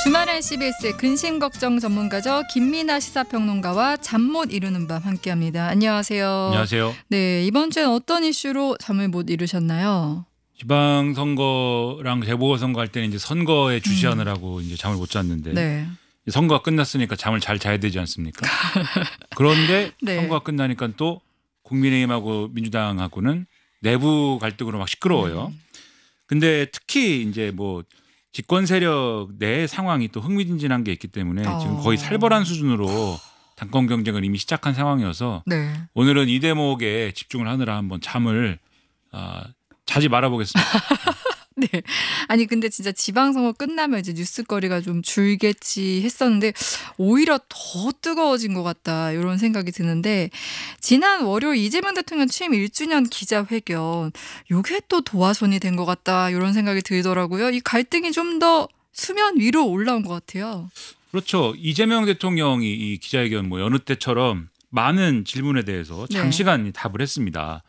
주말엔 CBS 근심 걱정 전문가죠. 김민아 시사평론가와 잠 못 이루는 밤 함께합니다. 안녕하세요. 안녕하세요. 네, 이번 주엔 어떤 이슈로 잠을 못 이루셨나요? 지방선거랑 재보궐선거 할 때는 이제 선거에 주시하느라고 이제 잠을 못 잤는데 네. 선거가 끝났으니까 잠을 잘 자야 되지 않습니까? 그런데 네. 선거가 끝나니까 또 국민의힘하고 민주당하고는 내부 갈등으로 막 시끄러워요. 근데 특히 이제 뭐 집권 세력 내 상황이 또 흥미진진한 게 있기 때문에 지금 거의 살벌한 수준으로 당권 경쟁을 이미 시작한 상황이어서 네. 오늘은 이 대목에 집중을 하느라 한번 잠을 자지 말아보겠습니다. 네. 아니 근데 진짜 지방선거 끝나면 이제 뉴스거리가 좀 줄겠지 했었는데 오히려 더 뜨거워진 것 같다 이런 생각이 드는데 지난 월요일 이재명 대통령 취임 1주년 기자회견 요게 또 도화선이 된 것 같다 이런 생각이 들더라고요. 이 갈등이 좀 더 수면 위로 올라온 것 같아요. 그렇죠. 이재명 대통령이 이 기자회견 뭐 여느 때처럼 많은 질문에 대해서 장시간 답을 했습니다.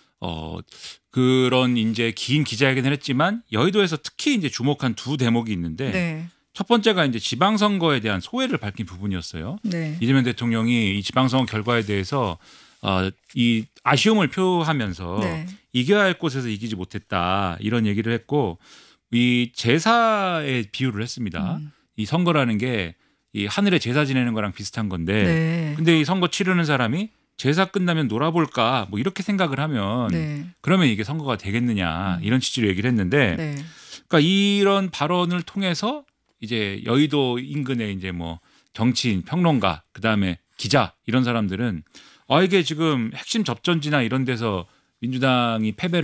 그런 이제 긴 기자회견을 했지만 여의도에서 특히 이제 주목한 두 대목이 있는데 네. 첫 번째가 이제 지방선거에 대한 소회를 밝힌 부분이었어요. 네. 이재명 대통령이 이 지방선거 결과에 대해서 이 아쉬움을 표하면서 네. 이겨야 할 곳에서 이기지 못했다 이런 얘기를 했고 이 제사에 비유를 했습니다. 이 선거라는 게 이 하늘에 제사 지내는 거랑 비슷한 건데 네. 근데 이 선거 치르는 사람이 제사 끝나면 놀아볼까 뭐 이렇게 생각을 하면 네. 그러면 이게 선거가 되겠느냐 이런 취지로 얘기를 했는데 네. 그러니까 이런 발언을 통해서 이제 여의도 인근에 이제 뭐 정치인, 평론가, 그다음에 기자 이런 사람들은 이게 지금 핵심 접전지나 이런 데서 민주당이 패배를